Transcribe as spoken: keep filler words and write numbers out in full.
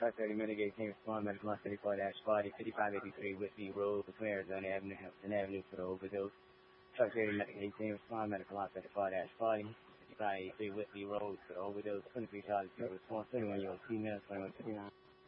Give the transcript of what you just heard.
Truck thirty Mitigate team respond medical line thirty-four dash forty, fifty-five eighty-three Whitby Road, between Arizona Avenue, Hampton Avenue for the overdose. Truck thirty Mitigate team respond medical line thirty-four dash forty, fifty-five eighty-three Whitby Road for the overdose. twenty-three Charlie Zero response, twenty-one year old female, twenty-one fifty-nine.